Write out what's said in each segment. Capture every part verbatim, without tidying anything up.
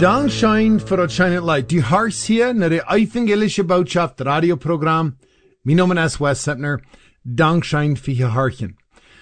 Dankschein für das schöne Leid. Du hörst hier nach der evangelische Botschaft Radioprogramm. Mein Name ist Wes Seppner. Dankschein für Ihr Hörchen.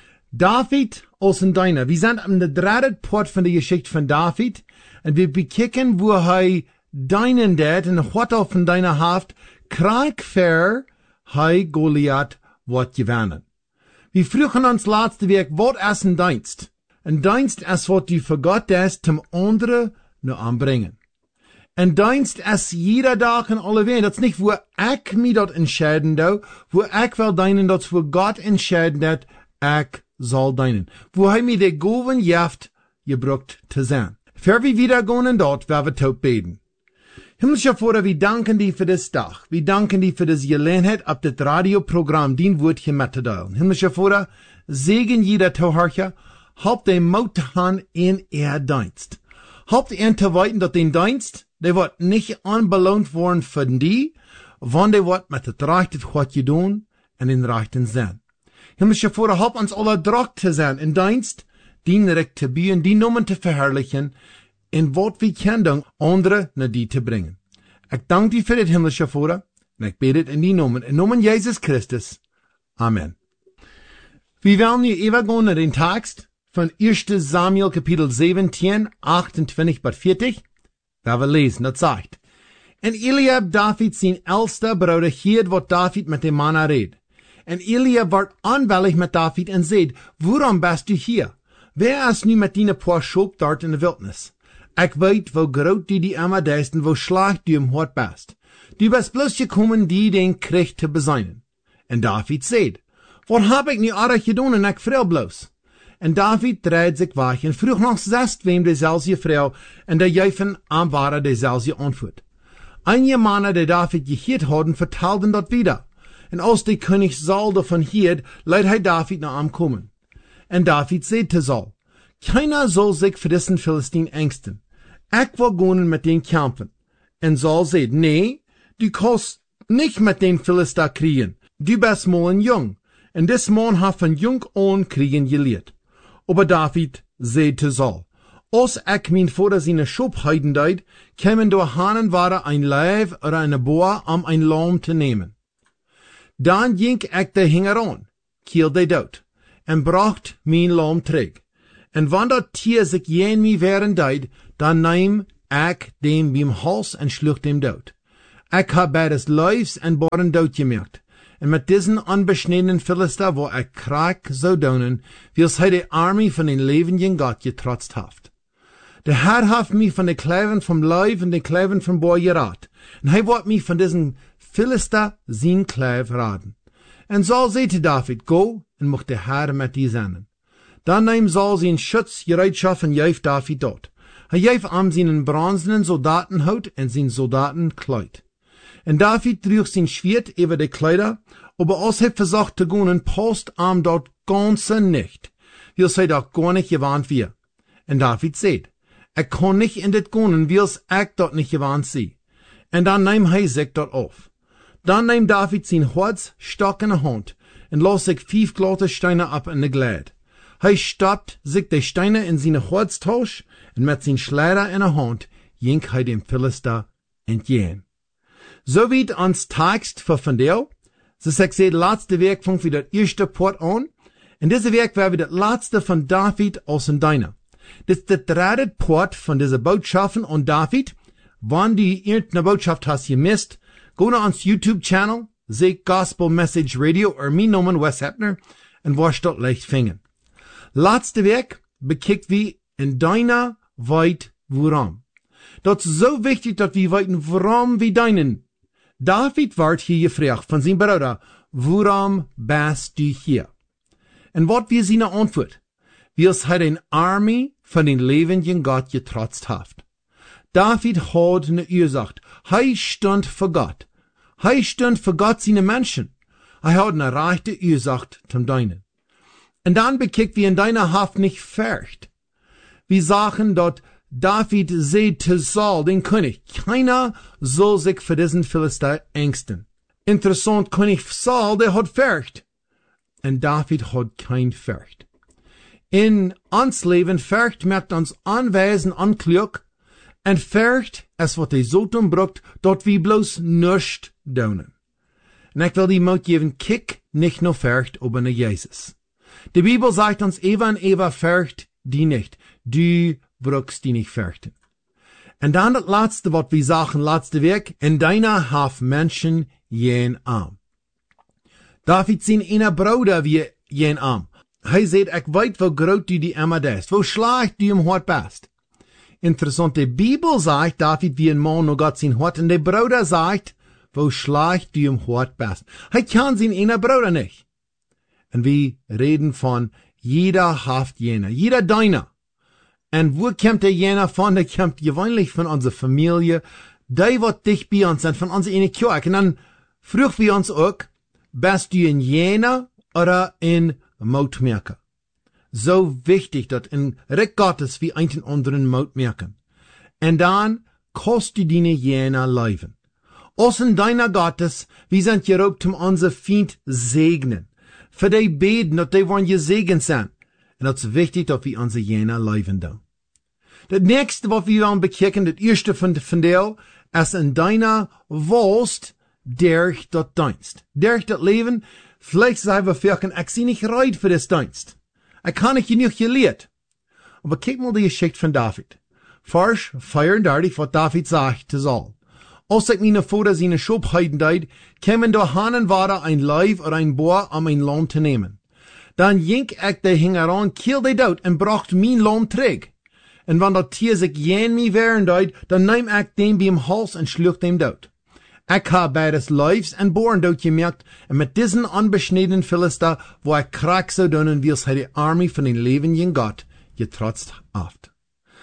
David aus und Deiner. Wir sind am dritten Part von der Geschichte von David. Und wir bekicken, wo er deinen Dad und was auf von deiner Haft krank fair hei Goliath wat gewannen. Wir frühen uns letzte Weg, was ist ein Dienst? Ein Dienst ist, was du für Gott ist, zum anderen nur anbringen. Ein Dienst ist jeder Tag in alle Welt. Das ist nicht, wo ich mich dort entscheiden do, wo ich will deinen, das wo Gott entscheiden dat, ich soll deinen. Wo er mir die Goven jaft, gebraucht zu sein. Für wir wieder gehen dort, werden wir tot beten. Himmlischer Vater, wir danken dir für das Tag. Wir danken dir für das Gelegenheit, ab das Radioprogramm, den Wort hier mitzuteilen. Himmlischer Vater, segen jeder Zuhörer, hab den Mut an in ihr Dienst. Habt ihr zu weiten, dass den Dienst, der wird nicht anbelohnt worden für die, wann der wird mit der Rechte, was je tun, und den Rechten sein. Himmlischer Vater, hab uns alle Druck zu sein, in Dienst, die direkt zu bieten, die Nummern zu verherrlichen, in wat wir können, andere nach die zu bringen. Ich danke dir für das, himmlischer Vater, und ich bete in die Namen, in Namen Jesus Christus. Amen. Wir werden hier übergehen in den Text von erster Samuel Kapitel siebzehn, achtundzwanzig bis vierzig, da wir lesen, das sagt. Und Eliab, David, sein älster Bruder, hielt, wat David mit dem Mann redet. Und Eliab wird anwällig mit David und sagt, warum bist du hier? Wer ist nu mit deiner paar Schop dort in der Wildnis? Ich weet, wo groot du die immer deist und wo schlecht du im Hort bist. Du bist bloß gekommen, die den Krieg zu beseinen. Und David sagt, was hab ich nu alles getan und ich freu bloß? Und David dreht sich weg und frug noch selbst wem dieselbe Frau und der Jäufen am Ware dieselbe Antwort. Einige Männer, die David gehört hatten, vertelten dort wieder. Und als der König Saul davon hielt, leidt er David nach ihm kommen. Und David sagt zu Saul, keiner soll sich für diesen Philistin ängsten. Ich will gehen mit den kämpfen. Und Saul sagt, nee, du kannst nicht mit den Philister kriegen. Du bist mal ein Jung. Und das Mann hat von jung an kriegen gelehrt. Aber David sagt zu Saul, als ich mein Vater seine Schub heiden deut, kämen durch Hanen war ein Leib oder eine Boa, um ein Lamm zu nehmen. Dann ging ich der Hinger an, kiel de dort, und bracht mein Lamm träg. Und wenn das Tier sich jen mi wehren deut, dann nehm ich dem beim Hals und schlug dem dort. Ich hab beides Leibs und Bohren dort gemerkt. Und mit diesen unbeschnittenen Philister, wo ich krank so donen, wie es he die Armee von den lebenden Gott getrotzt haft. Der Herr hat mich von den Kleven vom Leib und den Kleven vom Bohr gerat. Und he wollt mich von diesen Philister sein Klev raten. Und Saul sagte David, go, und mocht der Herr mit dir sein. Dann nahm Saul sein Schutz, Gereitschaft und jäuf David dort. Er jäuf am seinen bronzenen Soldatenhaut und sein Soldatenkleid. Und David trug sein Schwert über die Kleider, aber als er versucht zu gehen, passt am dort ganze nicht. Wie es sei doch gar nicht gewarnt wir. Und David sagt, er kann nicht in das gehen, wie es ich dort nicht gewarnt sie. Und dann nahm er sich dort auf. Dann nahm David sein Holz, Stock in der Hand und los sich fünf glatte Steine ab in der Gleit. Er stoppt sich die Steine in seine Holztausch und mit sein Schleider in der Hand ging er dem Philister entgegen. So wie ans Text für von der, so sagt sie, das letzte Werk fängt wie das erste Part an. Und diese Werk war wie das letzte von David aus und deiner. Das ist der dritte Part von dieser Botschaften und David. Wenn du irgendeine Botschaft hast gemisst, geh nach uns YouTube-Channel, seh Gospel Message Radio oder mein Name Wes Seppner und wirst dort leicht finden. Letzte Werk bekickt wie in deiner weit woran. Das ist so wichtig, dass wir weiten warum wie deinen. David ward hier gefragt von seinem Bruder, warum bist du hier? Und was wir seine Antwort? Wie es hat eine Armee von den lebenden Gott getrotzt haft. David hat eine Ursache. Er stand für Gott. Er stand für Gott seine Menschen. Er hat eine rechte Ursache zum Deinen. Und dann bekickt wie in deiner Haft nicht fürcht. Wir sagen dort, David sagt zu Saul, den König, keiner soll sich für diesen Philister ängsten. Interessant, König Saul, der hat Furcht. Und David hat kein Furcht. In uns Leben Furcht macht uns anweisen, anklug, En vergt, as wat hij zo toen brukt, dat wie bloos nuscht daunen. En ik wil die mout geven, kik nicht nur vergt, aber naar Jezus. De Bibel sagt uns, Eva en Eva vergt die nicht. Du brukst die nicht verchten. En dan het laatste wat we zagen laatste week, en deiner haf Menschen jen arm. David zien ene bruder wie jen arm. Hij zegt, ik weet wo groot du die Emma des, wo schlecht du im Hort bist. Interessant, die Bibel sagt, David wie ein Mann noch Gott sein Hort, und der Bruder sagt, wo schlecht du im Hort bist. Hij kann sein ene Bruder nicht. Und wir reden von jeder haft jener, jeder deiner. Und wo kommt der jener von? Der kommt gewöhnlich von unserer Familie, die wat dicht bei uns sind, von unserer eine Kirche. Und dann fragen wir uns auch, bist du ein jener oder ein Moutmerker? So wichtig, dass in Recht Gottes wir einen anderen Mout merken. Und dann kostet du deine jener Leben. Aus in deiner Gottes, wir sind gerobt, um unser Feind segnen. Für die beten, dass die wollen gesegnet sein. Und das ist wichtig, dass wir unsere jener Leben tun. Das nächste, was wir wollen bekicken, das erste von, von der, ist in deiner Wohlst, durch das Dienst. Durch das Leben, vielleicht sagen wir vielleicht, ich sehe nicht reid für das Dienst. Ich kann nicht genug gelehrt. Aber kick mal die Geschichte von David. Vers vierundertig, was David sagt, das all. Als ich meine Vater seine Schubheiten deed, kämen da Hanen war ein Leib oder ein Bohr, um ein Lohn zu nehmen. Dann jink ich de Hingeran, kiel de dood en bracht mein Lohn terug. En wann dat Tier sich jen mi wehren deed, dann neem ich dem beim Hals en schluch dem dood. Ich hab beides Leibs en Bohren dood gemerkt, en mit diesen unbeschnittenen Philister, wo ich krank so dunnen, wie es die Armee von den lebendigen Gott getrotzt haft.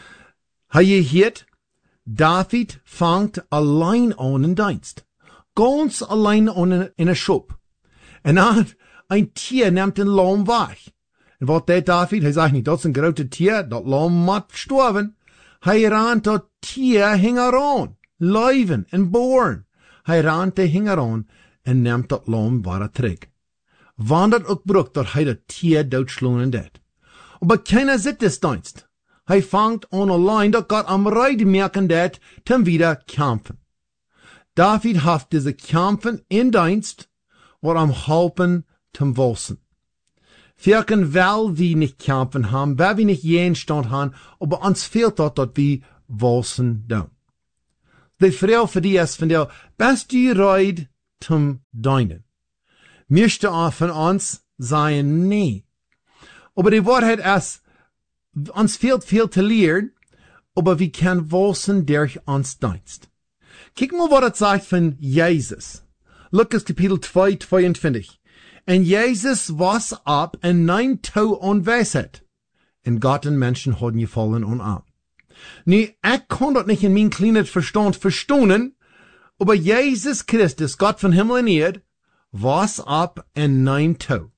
Ha je hiert? David fangt allein an in Dienst. Ganz allein an in a Schub. En dan, ein Tier nimmt den Lamm weg. Und wat deed David? Hij sagt nicht, dat is een grote Tier, dat Lamm moet sterven. Hij rant dat Tier hing aan, Leuven en Bohren. Hij rant de hing aan en neemt dat Lamm weer terug. Wanneer ook brukt dat hij dat Tier doodschlonen deed. Aber keiner zit des Dienst. Hij fangt an allein, dat Gott am Reide merken deed, ten wieder kämpfen. David haft diese Kämpfen in Dienst, wat am helpen zum Wolsen. Wirken, weil wir nicht kämpfen haben, weil wir nicht jeden Stand haben, aber uns fehlt dort, dass wir Wolsen tun. Die Frau für die ist von der, bist du reid zum Deinen? Möchte auch von uns sein, nee. Aber die Wahrheit ist, uns fehlt viel zu lernen, aber wir können Wolsen durch uns Dienst. Kick mal, was das sagt von Jesus. Lukas Kapitel zwei, zweiundzwanzig. En Jezus was ab en nein touw onwijsheid. En Gott en Menschen hadden gefallen on aan. Nu, ik kon dat niet in mijn kleine verstand verstonen, aber Jesus Christus, Gott von Himmel en Erd, was ab en nein touw.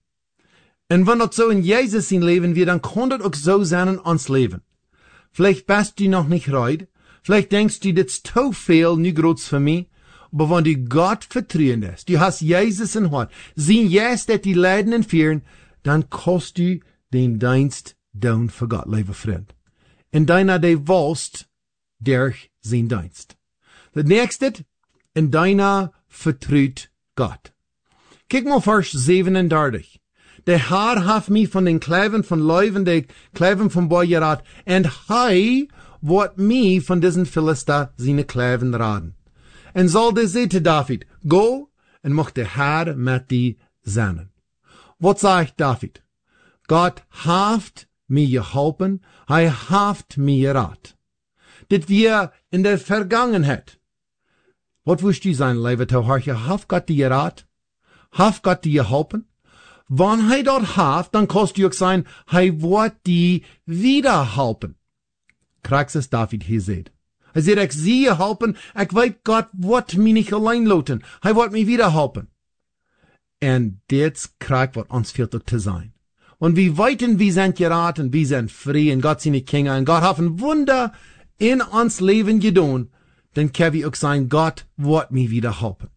En wenn dat so in Jesus sein Leben wird, dann kann das auch so sein in ons Leben. Vielleicht bist du noch nicht reid, vielleicht denkst du, das ist zu viel, nu groß für mich, aber wenn du Gott vertrauen lässt, du hast Jesus in Hort, sehen jetzt, dass die Leiden entführen, dann kostet du den Dienst down für Gott, lieber Freund. In deiner de Wohlst durch sein Dienst. Das nächste, in deiner vertraut Gott. Kick mal Vers siebenunddreißig. Der Herr hat mich von den Kleven von Leuven, de Kleven von Boyerat, und hei wird mich von diesen Philister seine Kleven raden. En zal de zete David, go, en mocht de Herr met die zijn. Wat sagt David? Gott haft mir geholpen, hij haft mir gerat. Dit wir in der Vergangenheit. Wat wust du sein, lieve Tauharche, haft Gott die gerat? Haft Gott die geholpen? Wann hij dort haft, dann kost du auch sein, hij wird die wieder helpen. Krax es David hier seht. Hij zei, ik zie je helpen, ik weet Gott wordt mij niet alleen laten. Hij wordt mij wieder helpen. En dit krijgt wat ons fehlt ook te zijn. Und wir weten, wir sind geraten, wir sind frei, und Gott seine Kinder, und Gott hat ein Wunder in uns Leben getan, dann können wir auch sagen, Gott wird mich wieder helfen.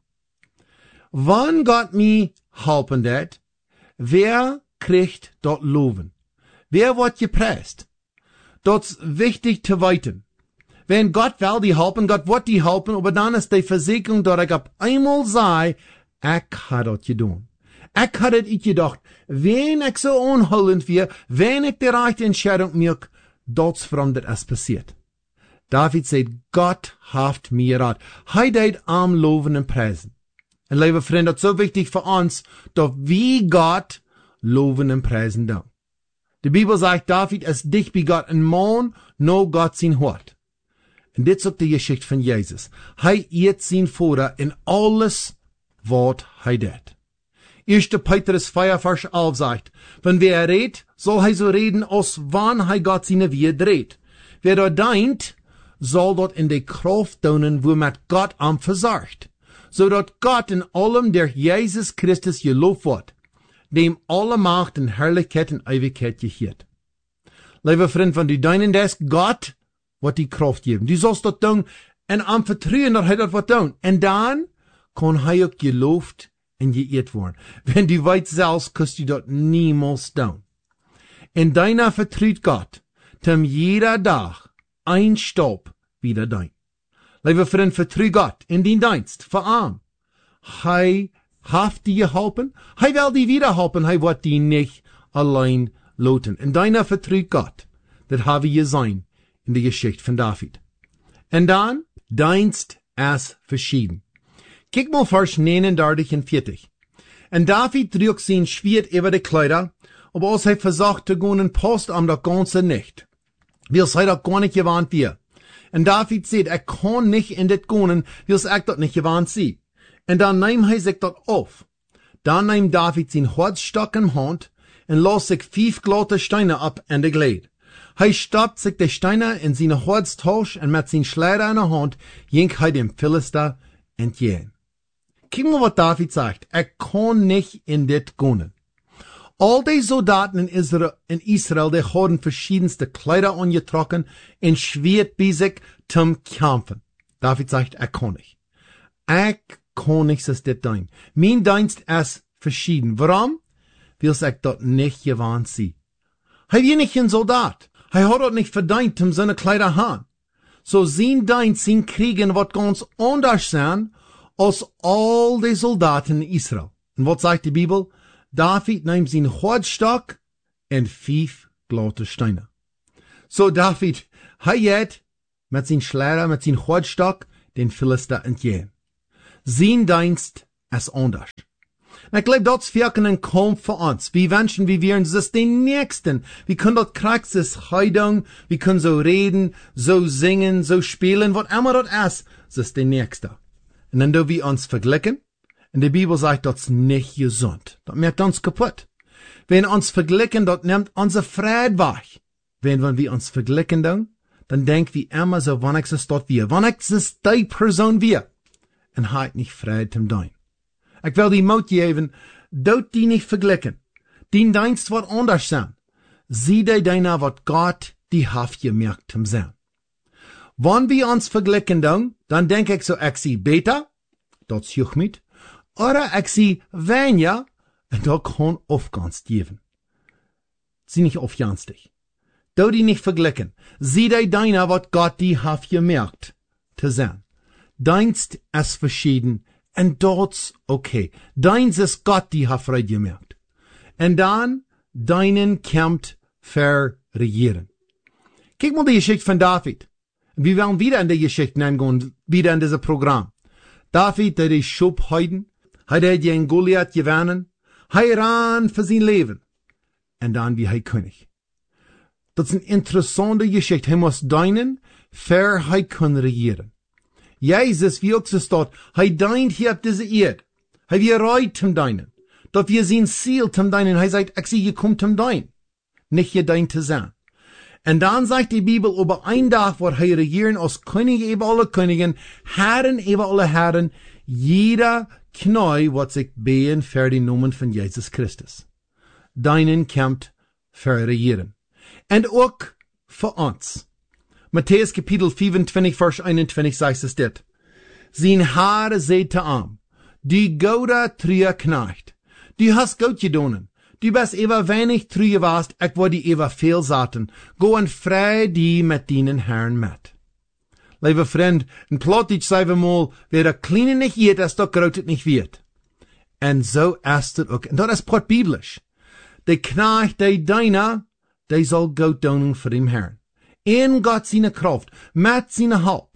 Wann Gott mich helfen wird, wer kriegt dort Loben? Wer wird gepreist? Das ist wichtig zu weiten. Wenn Gott will die helpen, Gott wird die helpen, aber dann ist die Versicherung, dass ich ab einmal sei, ich hat das getan. Ich hat es gedacht, wenn ich so unholend wäre, wenn ich die rechte Entscheidung mache, das verändert es passiert. David sagt, Gott haft mir rat. Hij deed am loven en preisen. En lieve vriend, dat is zo wichtig voor ons, dat wie Gott loven en preisen doen. De Bibel sagt, David is dicht bij Gott, een man, no Gott zijn hart. En dit is ook de geschichte van Jezus. Hij eet zijn vader in alles wat hij deed. Eerste Petrus vier vers elf sagt, wenn wer redt, soll hij so reden, als wann hij Gott zijn Wort redt. Wer da denkt, soll dort in de Kraft doen, wo met Gott am verzorgt, zodat Gott in allem der Jesus Christus geloofd wordt, dem alle Macht en Herrlichkeit en Ewigkeit gehört. Lieve vriend, van die deinen des Gott wat die Kraft geben. Du sollst dat doen en am vertrouwen dat hij dat wat doen. En dan kan hij ook geloofd en geëerd worden. Wenn du weet zelfs, kannst du dat niemals doen. En daarna vertrouwt Gott, tem jeder dag ein Stap wieder dein. Lieve vriend, vertrou Gott in die Dienst, verarm. Hij haft die geholpen, hij wil die wieder helpen, hij wordt die nicht allein loten. En daarna vertrou Gott, dat habe je zijn in de Geschichte van David. En dan, Dienst is verschieden. Kijk mal vers negenendertig en veertig. En David trug zijn Schwert über de Kleider, aber als hij versucht te gaan, passt am dat ganze nicht. Wie hij dat gar nicht gewarnt wir. En David sagt, er kann nicht in dit gaan, wie ich dat nicht gewarnt sie. En dan neemt hij zich dat auf. Dan neemt David zijn Holzstock in hand en lost zich vijf glatte Steine ab in de Gled. Hij stapt zich de Steine in zijn Holztausch en met zijn Schleider in de hand jenkt hij dem Philister entgegen. Kijk mal wat David sagt. Er kann nicht in dit gaan. All die Soldaten in Israel, in Israel, die hadden verschiedenste Kleider angetrokken en Schwert bij zich zum Kämpfen. David sagt, er kann nicht. Er kann nicht das dit doen. Mein Dienst ist verschieden. Warum? Weil ich dort nicht gewarnt sie. Hij war nicht ein Soldat. Hij hat dort nicht verdient, um seine Kleider haben. So sein Dienst, sein Kriegen wird ganz anders sein, als all die Soldaten in Israel. Und was sagt die Bibel? David nimmt sein Holzstock und fünf glatte Steine. So David, hij geht mit sein Schleier, mit sein Holzstock, den Philister entgegen. Sein Dienst ist anders. Und ich glaube, das wirken ein Kampf für uns. Wir wünschen, wir wären das den Nächsten. Wir können dort Praxis heidung, wir können so reden, so singen, so spielen, was immer das ist, das ist der Nächste. Und dann do wir uns vergleichen, und die Bibel sagt, das ist nicht gesund. Das macht uns kaputt. Wenn wir uns vergleichen, das nimmt unser Freude weg. Wenn, wenn wir uns vergleichen, dann, dann denken wir immer so, wann ich es dort wir, wann ich es die Person wir. Und halt nicht Freude zum Dein. Ich will die Mut geben, dort die nicht vergleichen. Die Dienst wird anders sein. Sieh dir deiner, was Gott die Haft gemerkt zum sein. Wenn wir uns vergleichen, dann, dann denke ich so, ich sie besser, das juch mit, oder ich sie weniger, und da kann Aufgans geben. Sie nicht aufganstig. Dort die nicht vergleichen. Sieh dir deiner, was Gott die Haft gemerkt zu sein. Dienst ist verschieden, und dort okay. Deins ist Gott, die hat frei gemerkt. Und dann, deinen kämpft verregieren. Kijk mal die Geschichte von David. Wir werden wieder in die Geschichte hineingehen, wieder in dieses Programm. David, der die Schub heiden, hat er gegen Goliath gewonnen, er ran für sein Leben. Und dann wie er König. Das ist eine interessante Geschichte. Er muss deinen, für er kann regieren. Jesus, wie auch es dort, hij deint hier op deze Erde. Hij wie reit zum deinen. Dat wir zijn Ziel zum deinen. Hij sagt, ik zie je komt zum dein. Nicht je dein te zijn. En dan sagt die Bibel, über ein Tag wird hij regieren als König über alle Königen, Herren über alle Herren, jeder Knie wird sich behen für die Namen von Jesus Christus. Deinen kämpft für regieren. Und auch für uns. Matthäus Kapitel vierundzwanzig, Vers einundzwanzig sagt es dit. Sein Haare seht arm. Die Gouda trüe knecht. Du hast gut gedonen. Du bist ever wenig trüe warst, ich wo die ever viel saten. Go en frei die mit deinen Herren met. Lieve vriend, in Plattdeutsch sagen wir mal, wer der Kleine nicht geht, das doch grotet nicht wird. Und so ist es auch. Und das ist Port biblisch. Der Knecht, der deiner, der soll Gott dienen für den Herrn. In Gott seine Kraft, mit seiner Halb.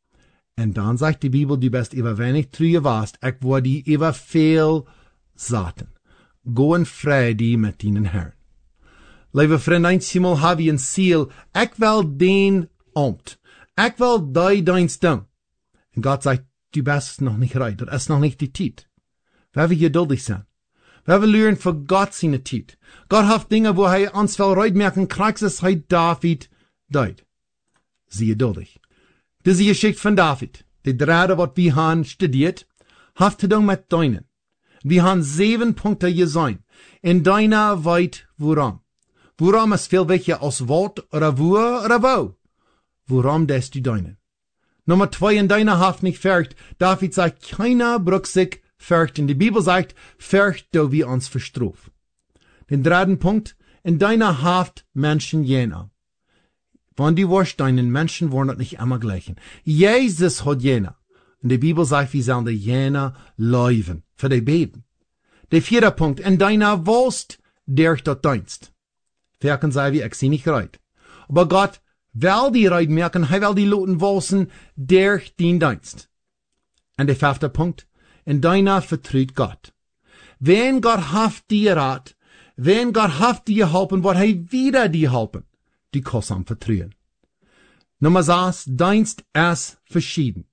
Und dann sagt die Bibel, du bist über wenig trüge warst, ich war die über viel Saten. Go in Friede mit deinen Herrn. Lieve vriend, einmal habe ich ein Ziel, ich will den Amt. Ich will die deins tun. Und Gott sagt, du bist noch nicht reif, das ist noch nicht die Zeit. Wir wollen geduldig sein. Wir wollen lernen für Gott seine Zeit. Gott hat Dinge, wo er uns will reitmerken, kriegst es heute David deut. Sie geduldig. Diese Geschichte von David, die Drade, was wir haben studiert, hat zu tun mit deinen. Wir haben sieben Punkte gesehen. In deiner weit woran. Woran ist viel wichtiger als Wort oder wo oder wo. Woran des du deinen. Nummer zwei, in deiner Haft nicht fürcht. David sagt, keiner brucht sich fürcht. Und die Bibel sagt, fürcht, da wir uns verstruf. Den dritten Punkt, in deiner Haft Menschen jener. Wenn die warst, deinen Menschen wollen das nicht immer gleichen. Jesus hat jener. Und die Bibel sagt, wir sollen die jener leuven. Für die beten. Der vierte Punkt, in deiner Wurst, der ich dort deinst. Werken sei wie, ich sie nicht reit. Aber Gott will die reit merken, er will die Loten wolsen, der ich dien deinst. Und der fünfte Punkt, in deiner vertraut Gott. Wenn Gott haft dir rat, wenn Gott haft dir helfen, wird er wieder dir helfen. Die kosam vertrauen. Nummer sechs, Dienst ist verschieden.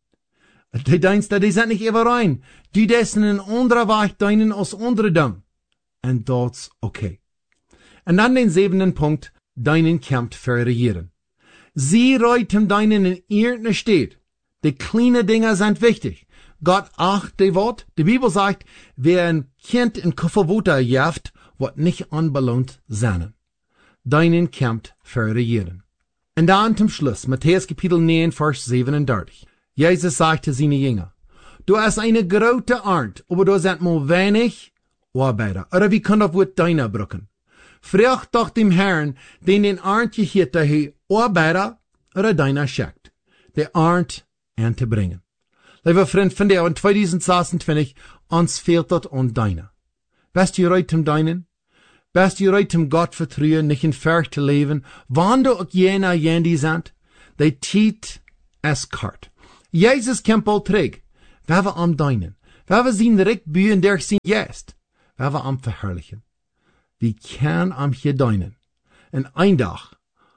Die Dienste, die sind nicht überein. Die dessen in anderer Weg deinen als andere Ding. Und das okay. Und dann den siebenten Punkt, deinen kämpft für regieren. Sie reiten deinen in irgendeiner Stadt. Die kleinen Dinge sind wichtig. Gott acht die Wort. Die Bibel sagt, wer ein Kind in Kofferwuter jaft, wird nicht unbelohnt sein. Deinen kämpft für regieren. Und dann zum Schluss, Matthäus Kapitel neun, Vers siebenunddreißig. Jesus sagte seine Jünger, du hast eine große Ernte, aber du sind mal wenig Arbeiter. Oder wie kann das Wort deiner brücken? Frag doch dem Herrn, den den Ernte hier daher Arbeiter oder deiner schickt, der Ernte anzubringen. Lieber Freund, von der in zwanzig sechsundzwanzig, uns fehlt das an deiner. Bist du bereit zum deinen? Bist du bereit zum Gott vertrauen, nicht in Furcht zu leben, wann du auch jener jendi sind? Die Zeit ist kalt. Jesus kämpft bald träg. Wer wir am deinen? Wer wir sein Recht bühen, der sie jest? Wer wir am verherrlichen? Wie kann am hier deinen? Und ein Tag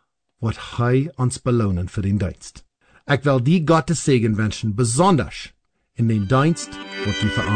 wird er uns belohnen für den Dienst. Ich will die Gottes Segen wünschen, besonders in den Dienst, was du verantwortest.